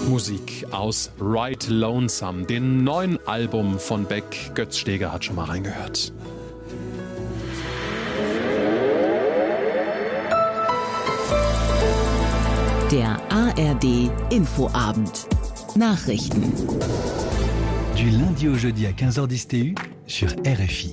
Musik aus Right Lonesome, dem neuen Album von Beck. Götz Steger hat schon mal reingehört. Der ARD Infoabend. Nachrichten. Du lundi au jeudi à 15h10 TU sur RFI.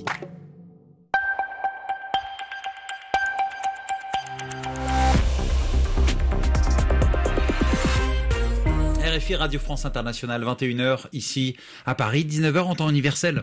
RFI Radio France Internationale, 21h ici à Paris, 19h en temps universel.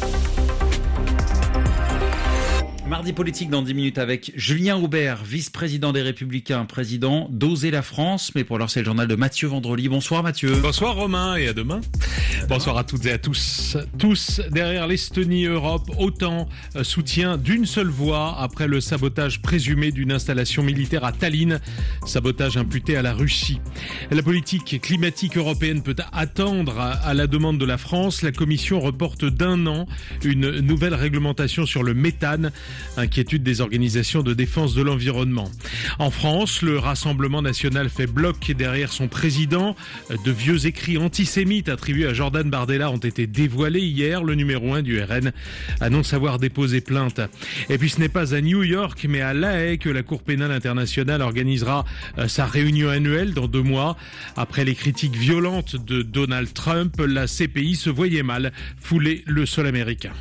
Mardi politique dans 10 minutes avec Julien Aubert, vice-président des Républicains, président d'Oser la France. Mais pour l'heure, c'est le journal de Mathieu Vendrely. Bonsoir Mathieu. Bonsoir Romain et à demain. Bonsoir à toutes et à tous. Tous derrière l'Estonie, Europe, OTAN soutient d'une seule voix après le sabotage présumé d'une installation militaire à Tallinn. Sabotage imputé à la Russie. La politique climatique européenne peut attendre à la demande de la France. La Commission reporte d'1 an une nouvelle réglementation sur le méthane. Inquiétude des organisations de défense de l'environnement. En France, le Rassemblement national fait bloc derrière son président. De vieux écrits antisémites attribués à Jordan Bardella ont été dévoilés hier. Le numéro 1 du RN annonce avoir déposé plainte. Et puis ce n'est pas à New York, mais à La Haye que la Cour pénale internationale organisera sa réunion annuelle dans 2 mois. Après les critiques violentes de Donald Trump, la CPI se voyait mal fouler le sol américain.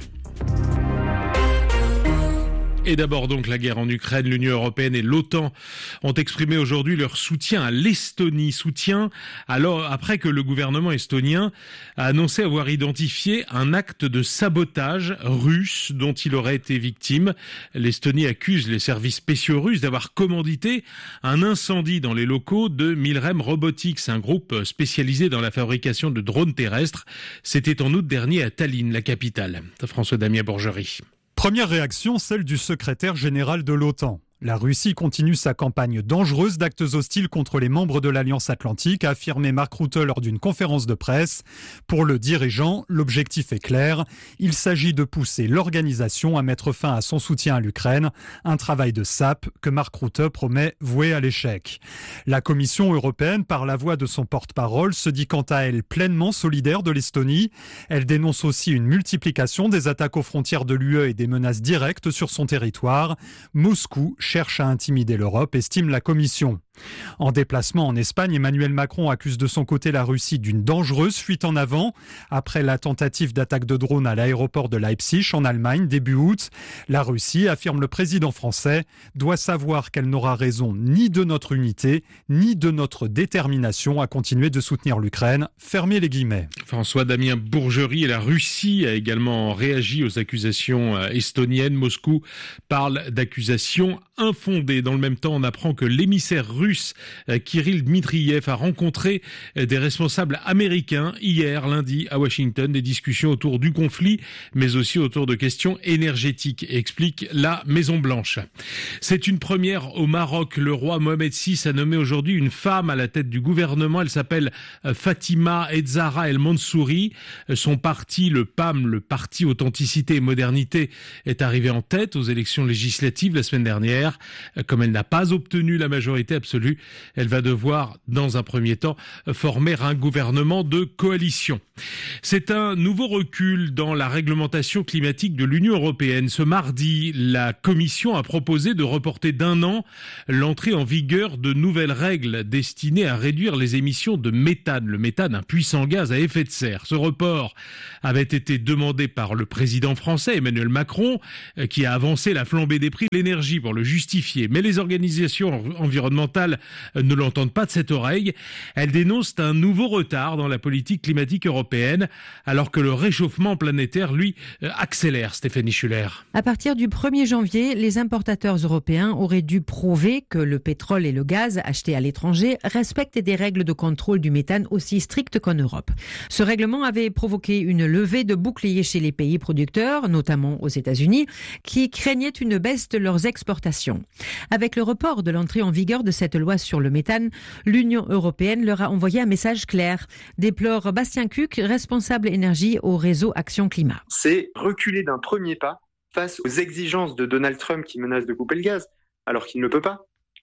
Et d'abord donc la guerre en Ukraine, l'Union européenne et l'OTAN ont exprimé aujourd'hui leur soutien à l'Estonie. Soutien alors après que le gouvernement estonien a annoncé avoir identifié un acte de sabotage russe dont il aurait été victime. L'Estonie accuse les services spéciaux russes d'avoir commandité un incendie dans les locaux de Milrem Robotics, un groupe spécialisé dans la fabrication de drones terrestres. C'était en août dernier à Tallinn, la capitale. François-Damien Bourgerie. Première réaction, celle du secrétaire général de l'OTAN. La Russie continue sa campagne dangereuse d'actes hostiles contre les membres de l'Alliance Atlantique, a affirmé Mark Rutte lors d'une conférence de presse. Pour le dirigeant, l'objectif est clair. Il s'agit de pousser l'organisation à mettre fin à son soutien à l'Ukraine, un travail de sape que Mark Rutte promet voué à l'échec. La Commission européenne, par la voix de son porte-parole, se dit quant à elle pleinement solidaire de l'Estonie. Elle dénonce aussi une multiplication des attaques aux frontières de l'UE et des menaces directes sur son territoire. Moscou cherche à intimider l'Europe, estime la Commission. En déplacement en Espagne, Emmanuel Macron accuse de son côté la Russie d'une dangereuse fuite en avant. Après la tentative d'attaque de drone à l'aéroport de Leipzig en Allemagne début août, la Russie, affirme le président français, doit savoir qu'elle n'aura raison ni de notre unité, ni de notre détermination à continuer de soutenir l'Ukraine. Fermez les guillemets. François-Damien Bourgerie et la Russie a également réagi aux accusations estoniennes. Moscou parle d'accusations infondées. Dans le même temps, on apprend que l'émissaire russe Kirill Dmitriev a rencontré des responsables américains hier, lundi, à Washington. Des discussions autour du conflit, mais aussi autour de questions énergétiques, explique la Maison-Blanche. C'est une première au Maroc. Le roi Mohamed VI a nommé aujourd'hui une femme à la tête du gouvernement. Elle s'appelle Fatima Edzara El Mansouri. Son parti, le PAM, le Parti Authenticité et Modernité, est arrivé en tête aux élections législatives la semaine dernière. Comme elle n'a pas obtenu la majorité absolue, elle va devoir, dans un premier temps, former un gouvernement de coalition. C'est un nouveau recul dans la réglementation climatique de l'Union européenne. Ce mardi, la Commission a proposé de reporter d'1 an l'entrée en vigueur de nouvelles règles destinées à réduire les émissions de méthane. Le méthane, un puissant gaz à effet de serre. Ce report avait été demandé par le président français Emmanuel Macron, qui a avancé la flambée des prix de l'énergie pour le justifier. Mais les organisations environnementales ne l'entendent pas de cette oreille. Elles dénoncent un nouveau retard dans la politique climatique européenne, alors que le réchauffement planétaire, lui, accélère. Stéphanie Schuller. À partir du 1er janvier, les importateurs européens auraient dû prouver que le pétrole et le gaz achetés à l'étranger respectent des règles de contrôle du méthane aussi strictes qu'en Europe. Ce règlement avait provoqué une levée de boucliers chez les pays producteurs, notamment aux États-Unis, qui craignaient une baisse de leurs exportations. Avec le report de l'entrée en vigueur de cette loi sur le méthane, l'Union européenne leur a envoyé un message clair, déplore Bastien Cuc, responsable énergie au réseau Action Climat. C'est reculer d'un premier pas face aux exigences de Donald Trump qui menace de couper le gaz, alors qu'il ne peut pas.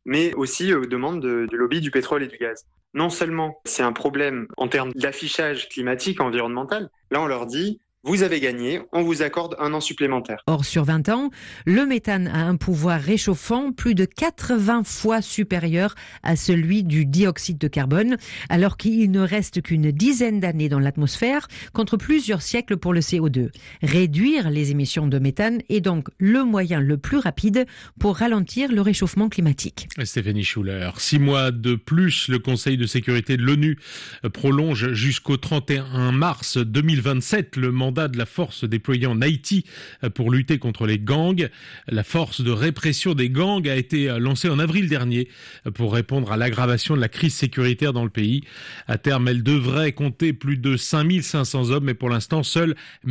mais aussi aux demandes du lobby du pétrole et du gaz. Non seulement c'est un problème en termes d'affichage climatique, environnemental, là on leur dit vous avez gagné, on vous accorde 1 an supplémentaire. Or, sur 20 ans, le méthane a un pouvoir réchauffant plus de 80 fois supérieur à celui du dioxyde de carbone, alors qu'il ne reste qu'une dizaine d'années dans l'atmosphère, contre plusieurs siècles pour le CO2. Réduire les émissions de méthane est donc le moyen le plus rapide pour ralentir le réchauffement climatique. Stéphanie Schuller. 6 mois de plus, le Conseil de sécurité de l'ONU prolonge jusqu'au 31 mars 2027 le mandat de la force déployée en Haïti pour lutter contre les gangs. La force de répression des gangs a été lancée en avril dernier pour répondre à l'aggravation de la crise sécuritaire dans le pays. À terme, elle devrait compter plus de 5500 hommes, mais pour l'instant, seuls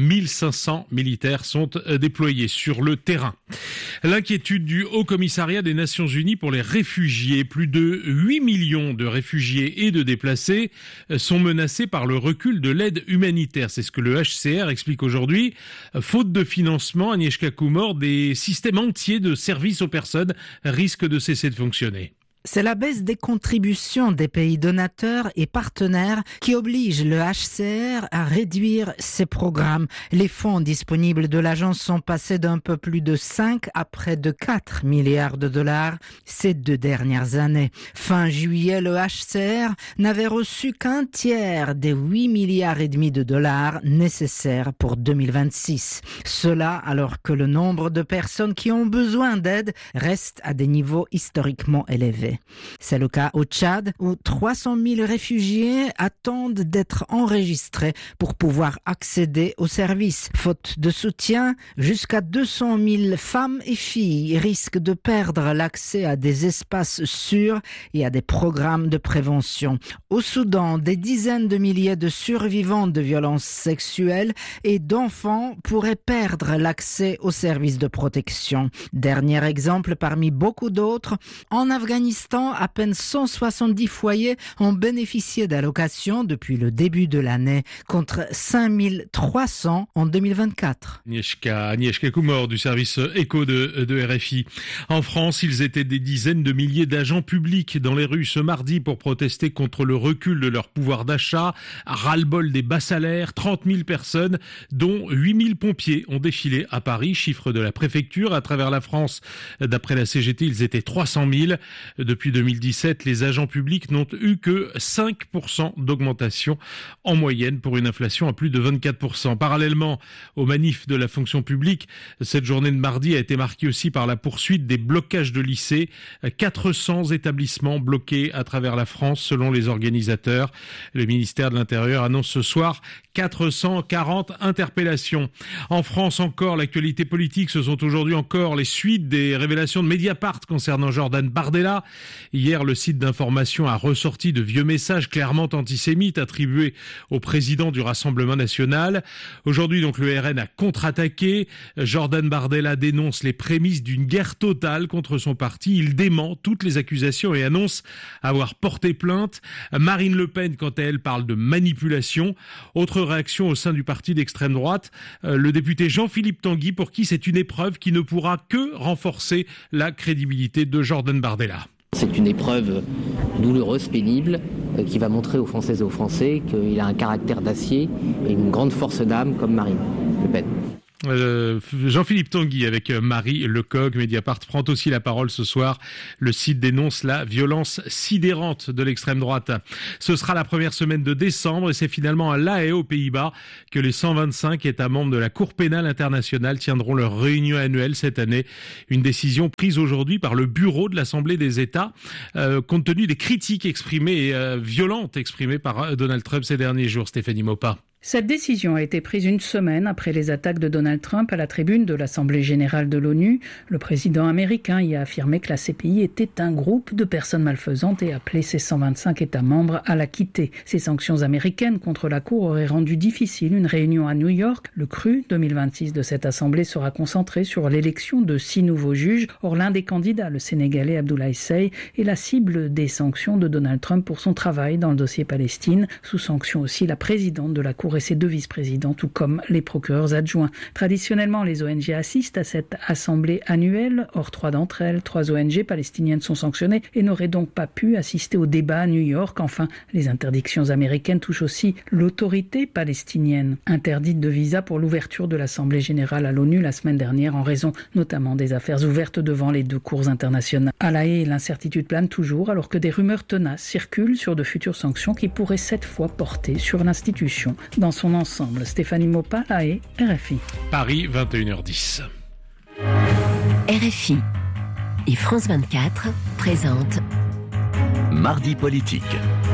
1500 militaires sont déployés sur le terrain. L'inquiétude du Haut Commissariat des Nations Unies pour les réfugiés. Plus de 8 millions de réfugiés et de déplacés sont menacés par le recul de l'aide humanitaire. C'est ce que le HCR explique aujourd'hui. Faute de financement, Agnieszka Kumor, des systèmes entiers de services aux personnes risquent de cesser de fonctionner. C'est la baisse des contributions des pays donateurs et partenaires qui oblige le HCR à réduire ses programmes. Les fonds disponibles de l'agence sont passés d'un peu plus de 5 à près de 4 milliards de dollars ces 2 dernières années. Fin juillet, le HCR n'avait reçu qu'un tiers des 8 milliards et demi de dollars nécessaires pour 2026. Cela alors que le nombre de personnes qui ont besoin d'aide reste à des niveaux historiquement élevés. C'est le cas au Tchad où 300 000 réfugiés attendent d'être enregistrés pour pouvoir accéder aux services. Faute de soutien, jusqu'à 200 000 femmes et filles risquent de perdre l'accès à des espaces sûrs et à des programmes de prévention. Au Soudan, des dizaines de milliers de survivants de violences sexuelles et d'enfants pourraient perdre l'accès aux services de protection. Dernier exemple parmi beaucoup d'autres, en Afghanistan, à peine 170 foyers ont bénéficié d'allocations depuis le début de l'année, contre 5300 en 2024. Agnieszka Kumor du service éco de RFI. En France, ils étaient des dizaines de milliers d'agents publics dans les rues ce mardi pour protester contre le recul de leur pouvoir d'achat. Ras-le-bol des bas salaires, 30 000 personnes, dont 8 000 pompiers ont défilé à Paris, chiffre de la préfecture. À travers la France, d'après la CGT, ils étaient 300 000. Depuis 2017, les agents publics n'ont eu que 5% d'augmentation en moyenne pour une inflation à plus de 24%. Parallèlement aux manifs de la fonction publique, cette journée de mardi a été marquée aussi par la poursuite des blocages de lycées. 400 établissements bloqués à travers la France selon les organisateurs. Le ministère de l'Intérieur annonce ce soir 440 interpellations. En France encore, l'actualité politique, ce sont aujourd'hui encore les suites des révélations de Mediapart concernant Jordan Bardella. Hier, le site d'information a ressorti de vieux messages clairement antisémites attribués au président du Rassemblement national. Aujourd'hui, donc, le RN a contre-attaqué. Jordan Bardella dénonce les prémices d'une guerre totale contre son parti. Il dément toutes les accusations et annonce avoir porté plainte. Marine Le Pen, quant à elle, parle de manipulation. Autre réaction au sein du parti d'extrême droite, le député Jean-Philippe Tanguy, pour qui c'est une épreuve qui ne pourra que renforcer la crédibilité de Jordan Bardella. C'est une épreuve douloureuse, pénible, qui va montrer aux Françaises et aux Français qu'il a un caractère d'acier et une grande force d'âme comme Marine Le Pen. Jean-Philippe Tanguy avec Marie Lecoq. Mediapart prend aussi la parole ce soir. Le site dénonce la violence sidérante de l'extrême droite. Ce sera la première semaine de décembre et c'est finalement à La Haye, aux Pays-Bas, que les 125 États membres de la Cour pénale internationale tiendront leur réunion annuelle cette année. Une décision prise aujourd'hui par le bureau de l'Assemblée des États, compte tenu des critiques exprimées, violentes exprimées par Donald Trump ces derniers jours. Stéphanie Maupas. Cette décision a été prise une semaine après les attaques de Donald Trump à la tribune de l'Assemblée générale de l'ONU. Le président américain y a affirmé que la CPI était un groupe de personnes malfaisantes et appelé ses 125 États membres à la quitter. Ces sanctions américaines contre la Cour auraient rendu difficile une réunion à New York. Le CRU 2026 de cette Assemblée sera concentré sur l'élection de 6 nouveaux juges. Or, l'un des candidats, le Sénégalais Abdoulaye Seye, est la cible des sanctions de Donald Trump pour son travail dans le dossier Palestine. Sous sanction aussi la présidente de la Cour et ses 2 vice-présidents, tout comme les procureurs adjoints. Traditionnellement, les ONG assistent à cette assemblée annuelle. Or, 3 d'entre elles, 3 ONG palestiniennes sont sanctionnées et n'auraient donc pas pu assister au débat à New York. Enfin, les interdictions américaines touchent aussi l'autorité palestinienne. Interdite de visa pour l'ouverture de l'Assemblée générale à l'ONU la semaine dernière en raison notamment des affaires ouvertes devant les 2 cours internationales. À La Haye, l'incertitude plane toujours alors que des rumeurs tenaces circulent sur de futures sanctions qui pourraient cette fois porter sur l'institution dans son ensemble. Stéphanie Maupas, La Haye, RFI. Paris, 21h10. RFI et France 24 présentent Mardi politique.